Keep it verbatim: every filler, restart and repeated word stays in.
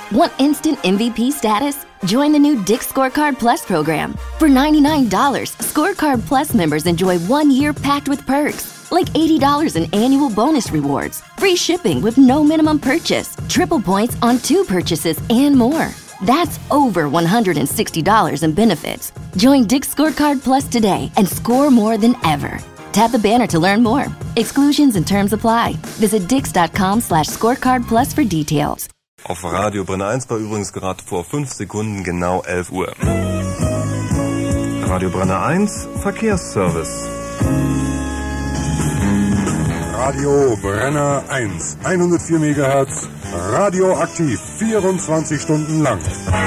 Want instant M V P status? Join the new Dick's Scorecard Plus program. For ninety-nine dollars, Scorecard Plus members enjoy one year packed with perks, like eighty dollars in annual bonus rewards, free shipping with no minimum purchase, triple points on two purchases, and more. That's over one hundred sixty dollars in benefits. Join Dick's Scorecard Plus today and score more than ever. Tap the banner to learn more. Exclusions and terms apply. Visit dix.com slash scorecard plus for details. Auf Radio Brenner eins war übrigens gerade vor fünf Sekunden genau elf Uhr. Radio Brenner eins, Verkehrsservice. Radio Brenner eins, hundertvier Megahertz, radioaktiv, vierundzwanzig Stunden lang.